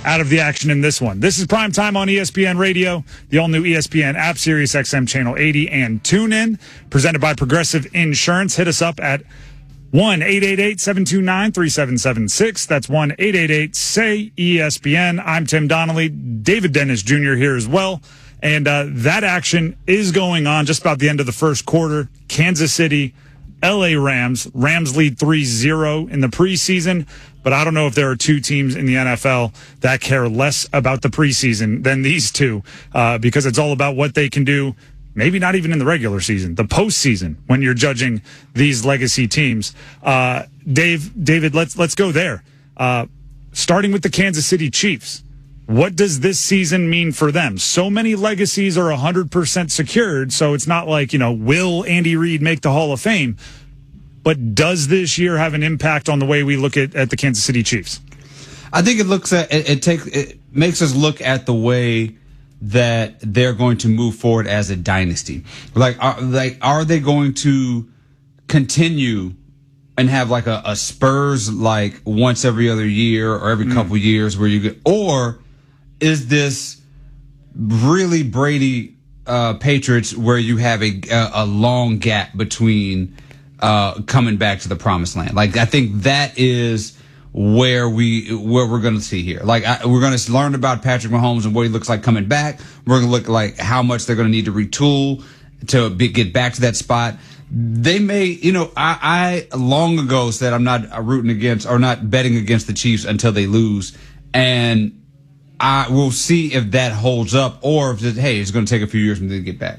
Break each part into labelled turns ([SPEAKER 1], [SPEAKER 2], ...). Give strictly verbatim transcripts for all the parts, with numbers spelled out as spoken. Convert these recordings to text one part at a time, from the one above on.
[SPEAKER 1] out of the action in this one. This is Prime Time on E S P N Radio, the all-new E S P N app, Sirius X M Channel eighty, and TuneIn, presented by Progressive Insurance. Hit us up at one eight eight eight, seven two nine, three seven seven six. That's one eight eight eight, S A Y, E S P N. I'm Tim Donnelly. David Dennis Junior here as well. And uh, that action is going on just about the end of the first quarter. Kansas City, L A Rams. Rams lead three zero in the preseason, but I don't know if there are two teams in the N F L that care less about the preseason than these two, uh, because it's all about what they can do, maybe not even in the regular season, the postseason, when you're judging these legacy teams. Uh, Dave, David, let's let's go there. Uh, starting with the Kansas City Chiefs. What does this season mean for them? So many legacies are one hundred percent secured, so it's not like, you know, will Andy Reid make the Hall of Fame? But does this year have an impact on the way we look at, at the Kansas City Chiefs?
[SPEAKER 2] I think it looks at it, it takes it makes us look at the way that they're going to move forward as a dynasty. Like, are, like, are they going to continue and have like a, a Spurs like once every other year or every mm. couple years where you get, or is this really Brady uh, Patriots where you have a, a long gap between uh, coming back to the promised land? Like, I think that is where we where we're going to see here. Like, I, we're going to learn about Patrick Mahomes and what he looks like coming back. We're going to look like how much they're going to need to retool to be, get back to that spot. They may, you know, I, I long ago said I'm not rooting against or not betting against the Chiefs until they lose, and I will see if that holds up, or if, it, hey, it's going to take a few years for them to get back.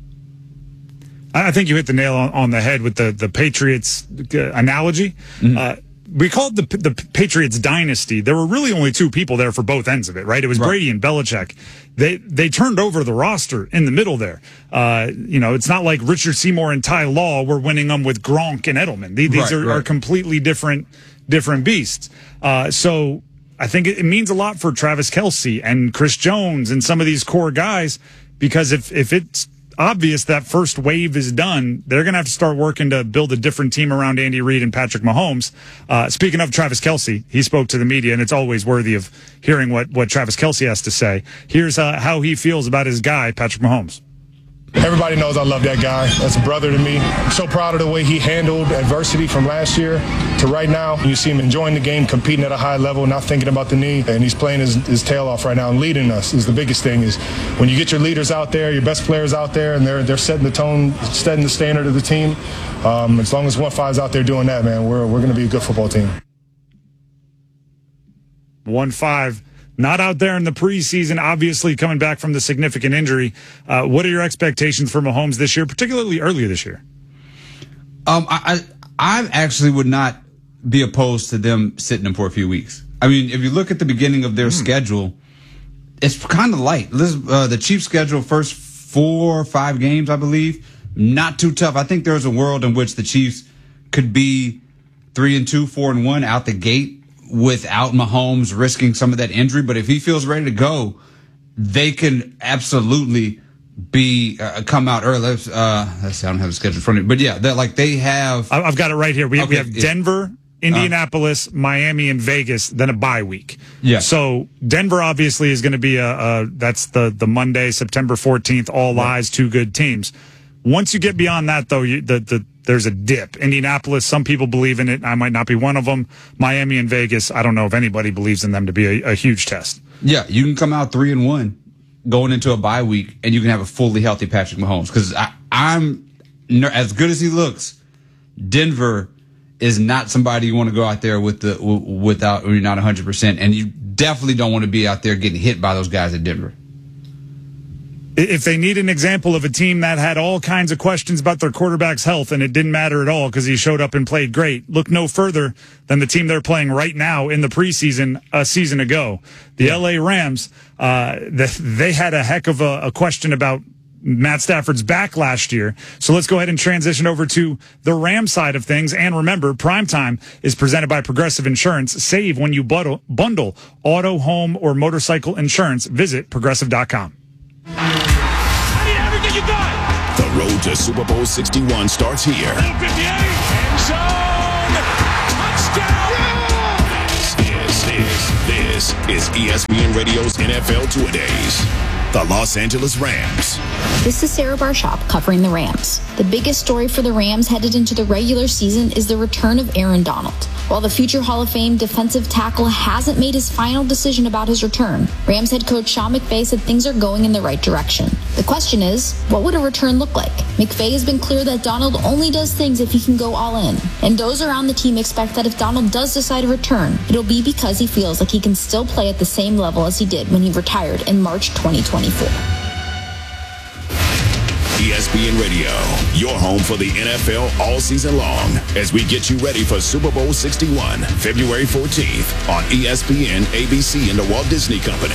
[SPEAKER 1] I think you hit the nail on, on the head with the, the Patriots uh, analogy. Mm-hmm. Uh, we called the the Patriots dynasty. There were really only two people there for both ends of it, right? It was right. Brady and Belichick. They they turned over the roster in the middle there. Uh, you know, it's not like Richard Seymour and Ty Law were winning them with Gronk and Edelman. These, these right, are, right. are completely different different beasts. Uh, so I think it means a lot for Travis Kelce and Chris Jones and some of these core guys, because if, if it's obvious that first wave is done, they're going to have to start working to build a different team around Andy Reid and Patrick Mahomes. Uh, speaking of Travis Kelce, he spoke to the media, and it's always worthy of hearing what, what Travis Kelce has to say. Here's uh, how he feels about his guy, Patrick Mahomes.
[SPEAKER 3] Everybody knows I love that guy. That's a brother to me. I'm so proud of the way he handled adversity from last year to right now. You see him enjoying the game, competing at a high level, not thinking about the knee, and he's playing his, his tail off right now and leading us is the biggest thing. Is when you get your leaders out there, your best players out there, and they're they're setting the tone, setting the standard of the team. Um, as long as one five's out there doing that, man, we're we're going to be a good football team.
[SPEAKER 1] One five. Not out there in the preseason, obviously coming back from the significant injury. Uh, what are your expectations for Mahomes this year, particularly earlier this year?
[SPEAKER 2] Um, I, I, I actually would not be opposed to them sitting him for a few weeks. I mean, if you look at the beginning of their mm. schedule, it's kind of light. Uh, the Chiefs' schedule, first four or five games, I believe, not too tough. I think there's a world in which the Chiefs could be three and two, four and one out the gate, without Mahomes risking some of that injury. But if he feels ready to go, they can absolutely be uh, come out early. Uh, let's see, I don't have a schedule in front of me, but yeah, they're like they have.
[SPEAKER 1] I've got it right here. We, okay, we have Denver, Indianapolis, uh, Miami, and Vegas. Then a bye week. Yeah. So Denver obviously is going to be a, a that's the the Monday, September fourteenth. All yeah. eyes, two good teams. Once you get beyond that, though, you, the the there's a dip. Indianapolis, some people believe in it. I might not be one of them. Miami and Vegas, I don't know if anybody believes in them to be a, a huge test.
[SPEAKER 2] Yeah, you can come out three and one going into a bye week, and you can have a fully healthy Patrick Mahomes. Because I'm as good as he looks. Denver is not somebody you want to go out there with the without or you're not one hundred percent, and you definitely don't want to be out there getting hit by those guys at Denver.
[SPEAKER 1] If they need an example of a team that had all kinds of questions about their quarterback's health and it didn't matter at all because he showed up and played great, look no further than the team they're playing right now in the preseason a season ago. The yeah. L A Rams, uh, they had a heck of a, a question about Matt Stafford's back last year. So let's go ahead and transition over to the Rams side of things. And remember, Primetime is presented by Progressive Insurance. Save when you bundle, bundle auto, home, or motorcycle insurance. Visit progressive dot com.
[SPEAKER 4] I need everything you got.
[SPEAKER 5] The road to Super Bowl sixty-one starts here.
[SPEAKER 4] fifty-eight, end zone, touchdown.
[SPEAKER 5] This is, this, this is E S P N Radio's N F L Two-A-Days. The Los Angeles Rams.
[SPEAKER 6] This is Sarah Barshop covering the Rams. The biggest story for the Rams headed into the regular season is the return of Aaron Donald. While the future Hall of Fame defensive tackle hasn't made his final decision about his return, Rams head coach Sean McVay said things are going in the right direction. The question is, what would a return look like? McVay has been clear that Donald only does things if he can go all in. And those around the team expect that if Donald does decide to return, it'll be because he feels like he can still play at the same level as he did when he retired in March twenty twenty-four.
[SPEAKER 5] E S P N Radio, your home for the N F L all season long, as we get you ready for Super Bowl sixty-one, February fourteenth on E S P N, A B C, and the Walt Disney Company.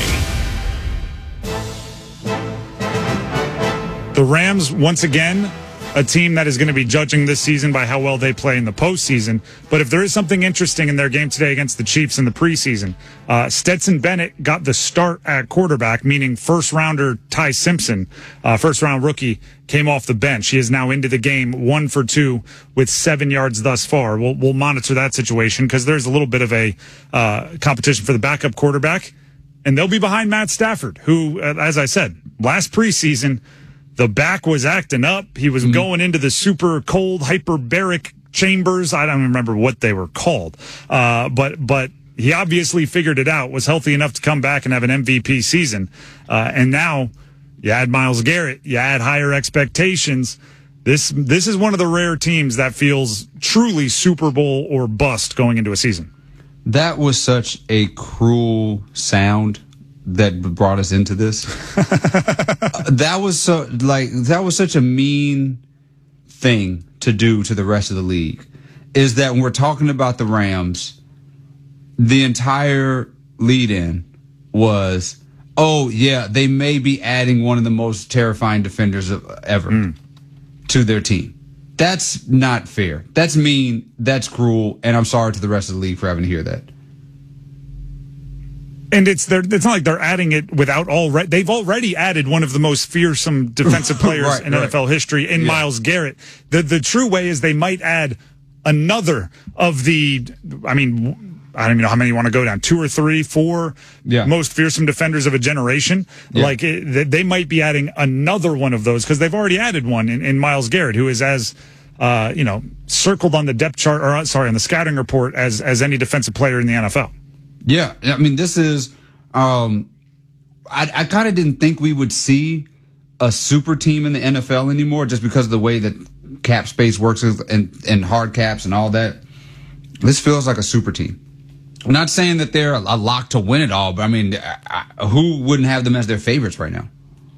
[SPEAKER 1] The Rams, once again, a team that is going to be judging this season by how well they play in the postseason. But if there is something interesting in their game today against the Chiefs in the preseason, uh, Stetson Bennett got the start at quarterback, meaning first-rounder Ty Simpson, uh, first-round rookie, came off the bench. He is now into the game, one for two with seven yards thus far. We'll, we'll monitor that situation because there's a little bit of a uh, competition for the backup quarterback, and they'll be behind Matt Stafford, who, uh, as I said, last preseason, the back was acting up. He was mm-hmm. going into the super cold hyperbaric chambers. I don't remember what they were called. Uh, but, but he obviously figured it out, was healthy enough to come back and have an M V P season. Uh, and now you add Myles Garrett, you add higher expectations. This, this is one of the rare teams that feels truly Super Bowl or bust going into a season.
[SPEAKER 2] That was such a cruel sound that brought us into this. That was so like that was such a mean thing to do to the rest of the league. Is that when we're talking about the Rams, the entire lead-in was, oh yeah, they may be adding one of the most terrifying defenders of, ever mm. to their team. That's not fair. That's mean. That's cruel. And I'm sorry to the rest of the league for having to hear that.
[SPEAKER 1] And it's they're, it's not like they're adding it without already. They've already added one of the most fearsome defensive players right, in right. N F L history in yeah. Myles Garrett. The the true way is they might add another of the. I mean, I don't even know how many you want to go down. Two or three, four yeah. most fearsome defenders of a generation. Yeah. Like it, they might be adding another one of those because they've already added one in, in Myles Garrett, who is as uh, you know circled on the depth chart or sorry on the scouting report as as any defensive player in the N F L.
[SPEAKER 2] Yeah, I mean, this is, um, I, I kind of didn't think we would see a super team in the N F L anymore just because of the way that cap space works and, and hard caps and all that. This feels like a super team. I'm not saying that they're a lock to win it all, but I mean, I, I, who wouldn't have them as their favorites right now?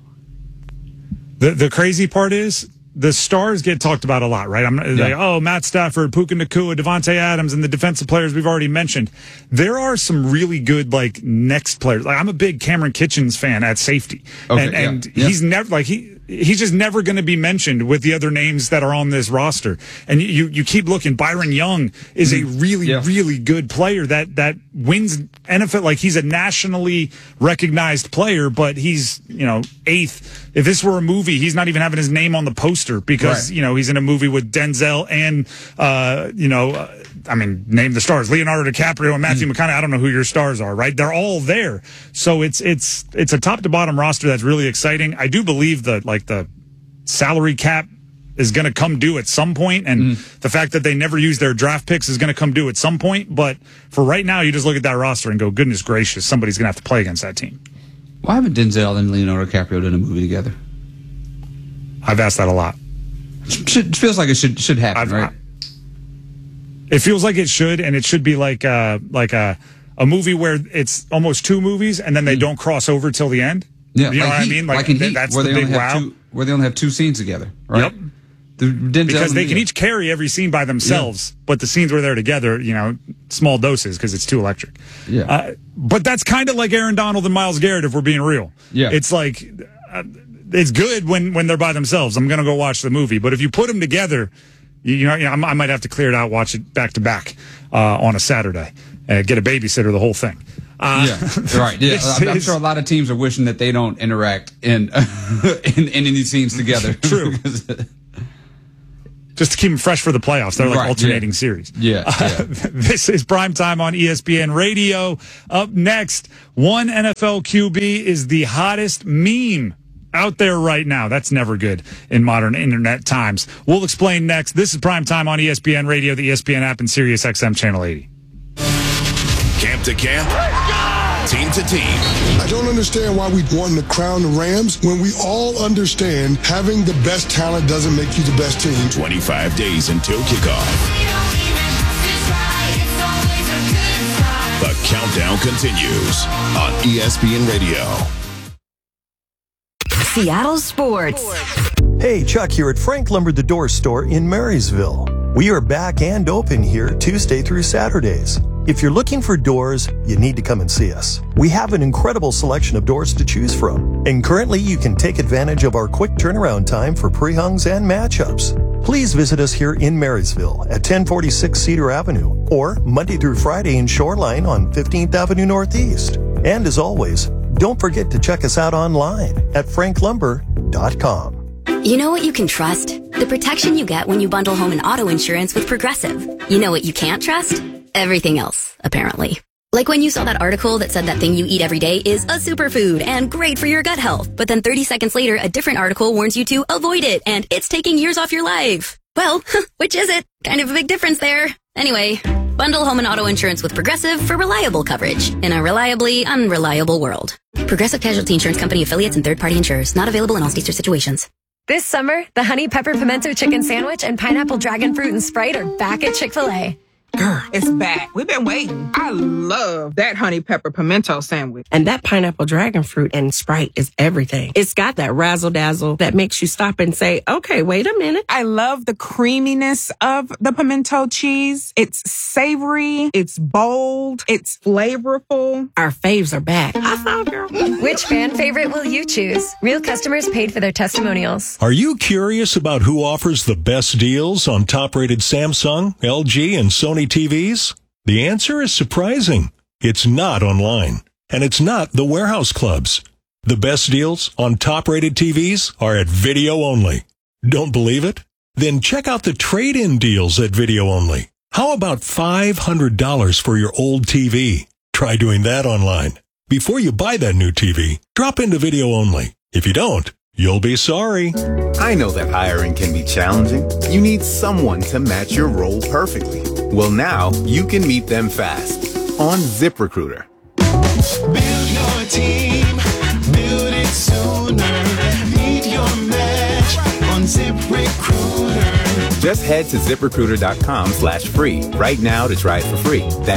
[SPEAKER 1] The the crazy part is, the stars get talked about a lot, right? I'm yeah. like, oh, Matt Stafford, Puka Nacua, Devontae Adams, and the defensive players we've already mentioned. There are some really good, like, next players. Like, I'm a big Cameron Kitchens fan at safety. Okay, and and yeah. he's never, like, he he's just never going to be mentioned with the other names that are on this roster. And you you keep looking. Byron Young is a really, yeah. really good player that, that wins N F L. Like, he's a nationally recognized player, but he's, you know, eighth. If this were a movie, he's not even having his name on the poster because, right. you know, he's in a movie with Denzel and, uh, you know, uh, I mean, name the stars, Leonardo DiCaprio and Matthew mm. McConaughey. I don't know who your stars are, right? They're all there. So it's, it's, it's a top to bottom roster that's really exciting. I do believe that, like, the salary cap is going to come due at some point, and mm. the fact that they never use their draft picks is going to come due at some point. But for right now, you just look at that roster and go, goodness gracious, somebody's going to have to play against that team.
[SPEAKER 2] Why haven't Denzel and Leonardo DiCaprio done a movie together?
[SPEAKER 1] I've asked that a lot.
[SPEAKER 2] It feels like it should should happen, I've, right?
[SPEAKER 1] It feels like it should, and it should be like uh, like a a movie where it's almost two movies, and then they mm. don't cross over till the end.
[SPEAKER 2] Yeah,
[SPEAKER 1] you know
[SPEAKER 2] like
[SPEAKER 1] what
[SPEAKER 2] Heat,
[SPEAKER 1] I mean?
[SPEAKER 2] Like, like in Heat,
[SPEAKER 1] that's
[SPEAKER 2] where
[SPEAKER 1] the
[SPEAKER 2] they
[SPEAKER 1] big
[SPEAKER 2] only have
[SPEAKER 1] wow.
[SPEAKER 2] two, where they only have two scenes together, right?
[SPEAKER 1] Yep.
[SPEAKER 2] The,
[SPEAKER 1] because they can each carry every scene by themselves, yeah. but the scenes where they're together, you know, small doses because it's too electric.
[SPEAKER 2] Yeah.
[SPEAKER 1] Uh, but that's kind of like Aaron Donald and Myles Garrett, if we're being real.
[SPEAKER 2] Yeah.
[SPEAKER 1] It's like, uh, it's good when, when they're by themselves. I'm going to go watch the movie. But if you put them together, you, you know, you know I might have to clear it out, watch it back to back uh, on a Saturday, uh, get a babysitter, the whole thing. Uh,
[SPEAKER 2] yeah, right. Yeah, I'm, I'm sure a lot of teams are wishing that they don't interact in in, in any scenes together.
[SPEAKER 1] True. just to keep them fresh for the playoffs. They're like
[SPEAKER 2] Right,
[SPEAKER 1] alternating
[SPEAKER 2] yeah.
[SPEAKER 1] series.
[SPEAKER 2] Yeah,
[SPEAKER 1] Uh,
[SPEAKER 2] yeah.
[SPEAKER 1] this is Primetime on E S P N Radio. Up next, one N F L Q B is the hottest meme out there right now. That's never good in modern internet times. We'll explain next. This is Primetime on E S P N Radio, the E S P N app, and Sirius X M Channel eighty.
[SPEAKER 5] Camp to camp, team to team.
[SPEAKER 7] I don't understand why we want to crown the Rams when we all understand having the best talent doesn't make you the best team.
[SPEAKER 5] twenty-five days until kickoff. The countdown continues on E S P N Radio.
[SPEAKER 8] Seattle Sports.
[SPEAKER 9] Hey, Chuck here at Frank Lumber the Door Store in Marysville. We are back and open here Tuesday through Saturdays. If you're looking for doors, you need to come and see us. We have an incredible selection of doors to choose from, and currently you can take advantage of our quick turnaround time for pre-hungs and matchups. Please visit us here in Marysville at ten forty-six Cedar Avenue or Monday through Friday in Shoreline on fifteenth Avenue Northeast. And as always, don't forget to check us out online at frank lumber dot com.
[SPEAKER 8] You know what you can trust? The protection you get when you bundle home and auto insurance with Progressive. You know what you can't trust? Everything else, apparently. Like when you saw that article that said that thing you eat every day is a superfood and great for your gut health, but then thirty seconds later, a different article warns you to avoid it and it's taking years off your life. Well, which is it? Kind of a big difference there. Anyway, bundle home and auto insurance with Progressive for reliable coverage in a reliably unreliable world. Progressive Casualty Insurance Company affiliates and third-party insurers. Not available in all states or situations.
[SPEAKER 10] This summer, the Honey Pepper Pimento Chicken Sandwich and Pineapple Dragon Fruit and Sprite are back at Chick-fil-A.
[SPEAKER 11] Girl, it's back. We've been waiting. I love that honey pepper pimento sandwich.
[SPEAKER 12] And that pineapple dragon fruit and Sprite is everything. It's got that razzle dazzle that makes you stop and say, okay, wait a minute.
[SPEAKER 11] I love the creaminess of the pimento cheese. It's savory. It's bold. It's flavorful.
[SPEAKER 12] Our faves are back. I thought, girl.
[SPEAKER 10] Which fan favorite will you choose? Real customers paid for their testimonials.
[SPEAKER 13] Are you curious about who offers the best deals on top-rated Samsung, L G, and Sony T Vs? The answer is surprising. It's not online, and it's not the warehouse clubs. The best deals on top-rated T Vs are at Video Only. Don't believe it? Then check out the trade-in deals at Video Only. How about five hundred dollars for your old T V? Try doing that online. Before you buy that new T V, drop into Video Only. If you don't, you'll be sorry.
[SPEAKER 14] I know that hiring can be challenging. You need someone to match your role perfectly. Well, now you can meet them fast on ZipRecruiter.
[SPEAKER 15] Build your team, build it sooner. Meet your match on ZipRecruiter.
[SPEAKER 14] Just head to ZipRecruiter.com slash free right now to try it for free. That's